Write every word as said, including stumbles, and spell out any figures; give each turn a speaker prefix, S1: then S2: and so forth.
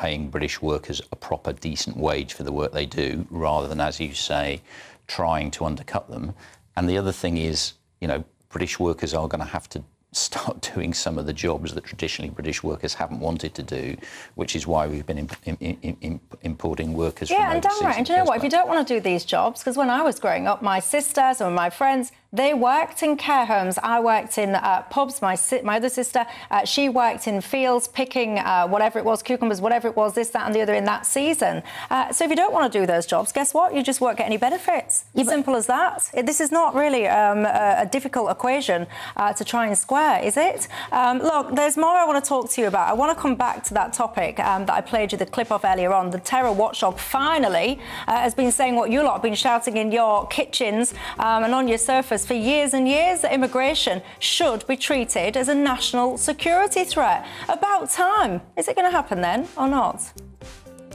S1: paying British workers a proper, decent wage for the work they do, rather than, as you say, trying to undercut them. And the other thing is, you know, British workers are going to have to start doing some of the jobs that traditionally British workers haven't wanted to do, which is why we've been imp imp imp importing workers
S2: yeah,
S1: from overseas.
S2: Yeah, and downright. And do you know what? If you don't want to do these jobs, because when I was growing up, my sister, some of my friends, they worked in care homes. I worked in uh, pubs. My si my other sister, uh, she worked in fields picking uh, whatever it was, cucumbers, whatever it was, this, that and the other in that season. Uh, so if you don't want to do those jobs, guess what? You just won't get any benefits. Yeah, simple as that. It, this is not really um, a, a difficult equation uh, to try and square, is it? Um, look, there's more I want to talk to you about. I want to come back to that topic um, that I played you the clip of earlier on. The terror watchdog finally uh, has been saying what you lot have been shouting in your kitchens um, and on your sofas for years and years, that immigration should be treated as a national security threat. About time. Is it going to happen then or not?